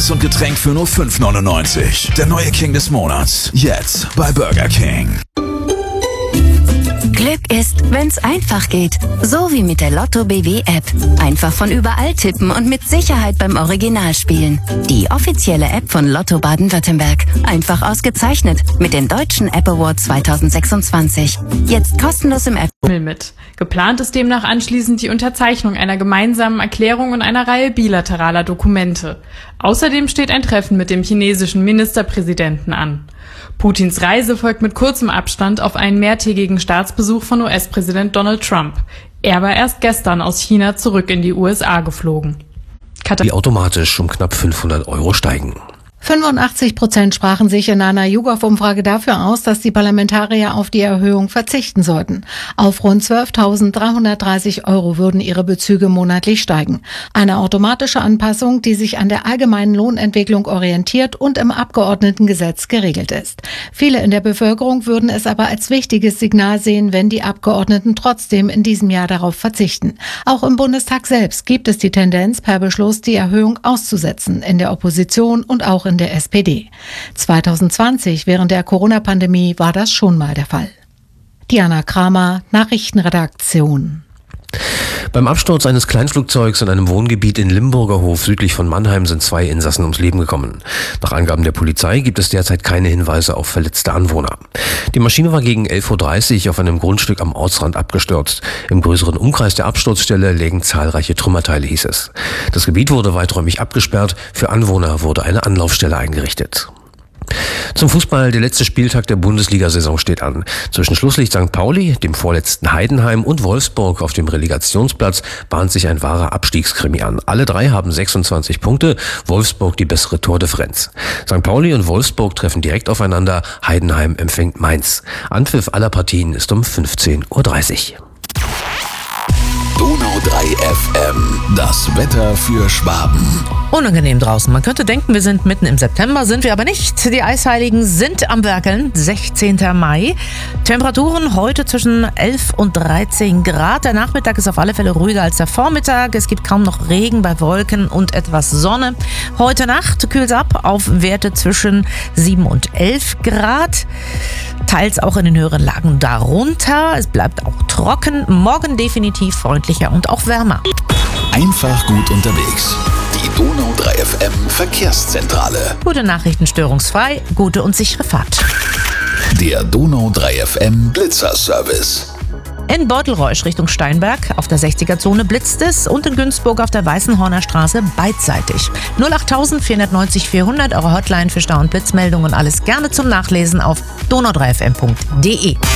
Pommes und Getränk für nur 5,99. Der neue King des Monats. Jetzt bei Burger King. Glück ist, wenn's einfach geht. So wie mit der Lotto BW App. Einfach von überall tippen und mit Sicherheit beim Original spielen. Die offizielle App von Lotto Baden-Württemberg. Einfach ausgezeichnet mit dem Deutschen App Award 2026. Jetzt kostenlos im App. Mit. Geplant ist demnach anschließend die Unterzeichnung einer gemeinsamen Erklärung und einer Reihe bilateraler Dokumente. Außerdem steht ein Treffen mit dem chinesischen Ministerpräsidenten an. Putins Reise folgt mit kurzem Abstand auf einen mehrtägigen Staatsbesuch von US-Präsident Donald Trump. Er war erst gestern aus China zurück in die USA geflogen. Die automatisch um knapp 500 € steigen. 85% sprachen sich in einer YouGov-Umfrage dafür aus, dass die Parlamentarier auf die Erhöhung verzichten sollten. Auf rund 12.330 € würden ihre Bezüge monatlich steigen. Eine automatische Anpassung, die sich an der allgemeinen Lohnentwicklung orientiert und im Abgeordnetengesetz geregelt ist. Viele in der Bevölkerung würden es aber als wichtiges Signal sehen, wenn die Abgeordneten trotzdem in diesem Jahr darauf verzichten. Auch im Bundestag selbst gibt es die Tendenz, per Beschluss die Erhöhung auszusetzen, in der Opposition und auch in der SPD. 2020, während der Corona-Pandemie, war das schon mal der Fall. Diana Kramer, Nachrichtenredaktion. Beim Absturz eines Kleinflugzeugs in einem Wohngebiet in Limburger Hof südlich von Mannheim sind 2 Insassen ums Leben gekommen. Nach Angaben der Polizei gibt es derzeit keine Hinweise auf verletzte Anwohner. Die Maschine war gegen 11.30 Uhr auf einem Grundstück am Ortsrand abgestürzt. Im größeren Umkreis der Absturzstelle lägen zahlreiche Trümmerteile, hieß es. Das Gebiet wurde weiträumig abgesperrt. Für Anwohner wurde eine Anlaufstelle eingerichtet. Zum Fußball, der letzte Spieltag der Bundesliga-Saison steht an. Zwischen Schlusslicht St. Pauli, dem vorletzten Heidenheim und Wolfsburg auf dem Relegationsplatz bahnt sich ein wahrer Abstiegskrimi an. Alle 3 haben 26 Punkte, Wolfsburg die bessere Tordifferenz. St. Pauli und Wolfsburg treffen direkt aufeinander, Heidenheim empfängt Mainz. Anpfiff aller Partien ist um 15.30 Uhr. Donau 3 FM. Das Wetter für Schwaben. Unangenehm draußen. Man könnte denken, wir sind mitten im September, sind wir aber nicht. Die Eisheiligen sind am Werkeln, 16. Mai. Temperaturen heute zwischen 11 und 13 Grad. Der Nachmittag ist auf alle Fälle ruhiger als der Vormittag. Es gibt kaum noch Regen bei Wolken und etwas Sonne. Heute Nacht kühlt es ab auf Werte zwischen 7 und 11 Grad. Teils auch in den höheren Lagen darunter. Es bleibt auch trocken. Morgen definitiv freundlicher und auch wärmer. Einfach gut unterwegs. Die Donau 3 FM Verkehrszentrale. Gute Nachrichten störungsfrei, gute und sichere Fahrt. Der Donau 3 FM Blitzerservice. In Beutelreusch Richtung Steinberg auf der 60er-Zone blitzt es und in Günzburg auf der Weißenhorner Straße beidseitig. 08000 490 400, eure Hotline für Stau- und Blitzmeldungen. Alles gerne zum Nachlesen auf donau3fm.de.